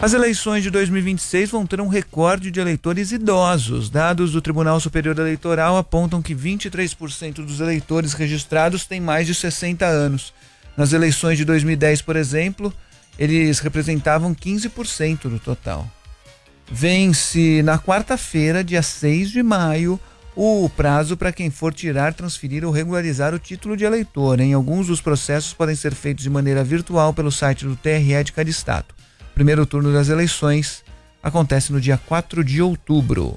As eleições de 2026 vão ter um recorde de eleitores idosos. Dados do Tribunal Superior Eleitoral apontam que 23% dos eleitores registrados têm mais de 60 anos. Nas eleições de 2010, por exemplo, eles representavam 15% do total. Vence na quarta-feira, dia 6 de maio, o prazo para quem for tirar, transferir ou regularizar o título de eleitor. Alguns dos processos podem ser feitos de maneira virtual pelo site do TRE de cada estado. O primeiro turno das eleições acontece no dia 4 de outubro.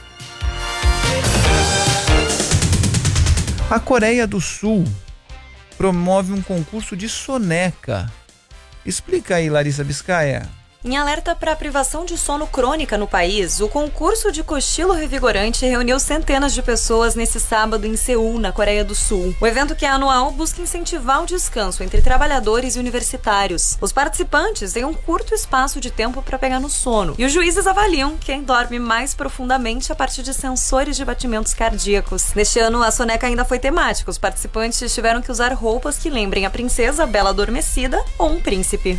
A Coreia do Sul promove um concurso de soneca. Explica aí, Larissa Biscaia. Em alerta para a privação de sono crônica no país, o concurso de cochilo revigorante reuniu centenas de pessoas nesse sábado em Seul, na Coreia do Sul. O evento, que é anual, busca incentivar o descanso entre trabalhadores e universitários. Os participantes têm um curto espaço de tempo para pegar no sono, e os juízes avaliam quem dorme mais profundamente a partir de sensores de batimentos cardíacos. Neste ano, a soneca ainda foi temática. Os participantes tiveram que usar roupas que lembrem a princesa bela adormecida ou um príncipe.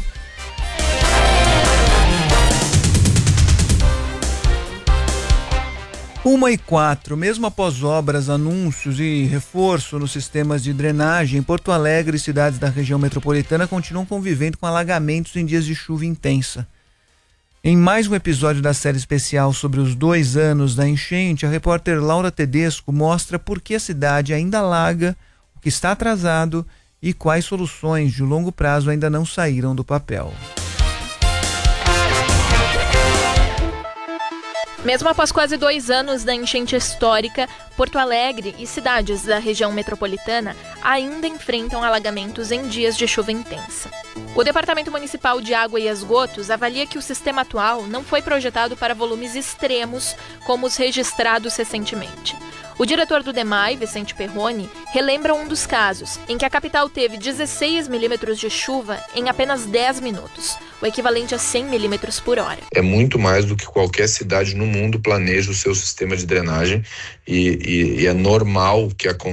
1h04, mesmo após obras, anúncios e reforço nos sistemas de drenagem, Porto Alegre e cidades da região metropolitana continuam convivendo com alagamentos em dias de chuva intensa. Em mais um episódio da série especial sobre os 2 anos da enchente, a repórter Laura Tedesco mostra por que a cidade ainda alaga, o que está atrasado e quais soluções de longo prazo ainda não saíram do papel. Mesmo após quase 2 anos da enchente histórica, Porto Alegre e cidades da região metropolitana ainda enfrentam alagamentos em dias de chuva intensa. O Departamento Municipal de Água e Esgotos avalia que o sistema atual não foi projetado para volumes extremos como os registrados recentemente. O diretor do DEMAI, Vicente Perrone, relembra um dos casos em que a capital teve 16 milímetros de chuva em apenas 10 minutos, o equivalente a 100 milímetros por hora. É muito mais do que qualquer cidade no mundo planeja o seu sistema de drenagem e é normal que aconteça